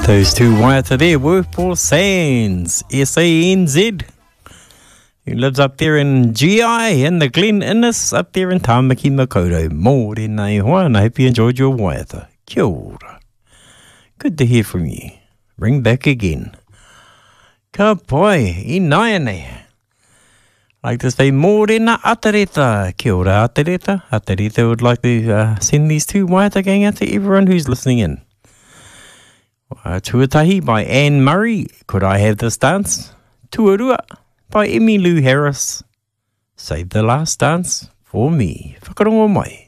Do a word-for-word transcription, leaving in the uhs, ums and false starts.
Those two waiata there were Paul Sands, S A N Z, who lives up there in G I and the Glen Innes up there in Tāmaki Makaurau. Mōre nei hoa, and I hope you enjoyed your waiata. Kia ora. Good to hear from you. Ring back again. Ka pai, I nai nei. Like to say, mōre na atareta. Kia ora, atareta. Atareta would like to uh, send these two waiata gang out to everyone who's listening in. Uh, Tuatahi by Anne Murray, Could I Have This Dance? Tuarua by Emmylou Harris, Save the Last Dance for Me. Whakarongo mai.